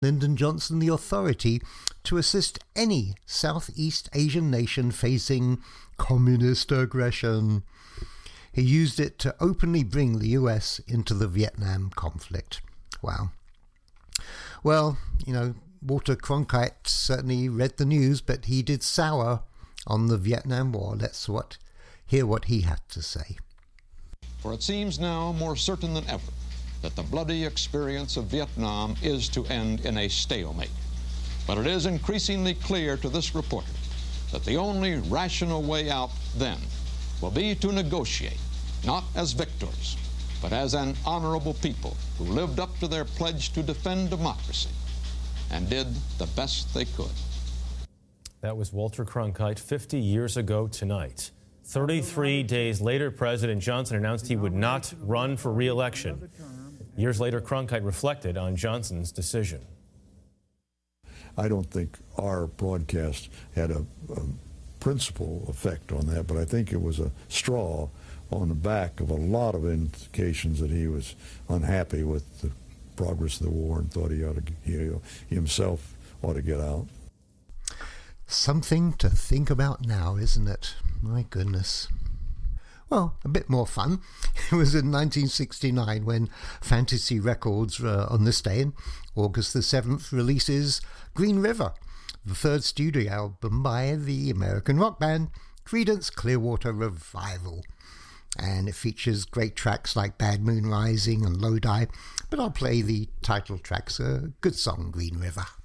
Lyndon Johnson the authority to assist any Southeast Asian nation facing communist aggression. He used it to openly bring the US into the Vietnam conflict. Wow. Well, Walter Cronkite certainly read the news, but he did sour on the Vietnam War. Let's hear what he had to say. For it seems now more certain than ever that the bloody experience of Vietnam is to end in a stalemate. But it is increasingly clear to this reporter that the only rational way out then will be to negotiate, not as victors, but as an honorable people who lived up to their pledge to defend democracy and did the best they could. That was Walter Cronkite 50 years ago tonight. 33 days later, President Johnson announced he would not run for re-election. Years later, Cronkite reflected on Johnson's decision. I don't think our broadcast had a principal effect on that, but I think it was a straw on the back of a lot of indications that he was unhappy with the progress of the war and thought he himself ought to get out. Something to think about now, isn't it? My goodness. Well, a bit more fun. It was in 1969 when Fantasy Records, on this day, August the 7th, releases Green River, the third studio album by the American rock band Creedence Clearwater Revival. And it features great tracks like Bad Moon Rising and Lodi, but I'll play the title tracks, a good song, Green River.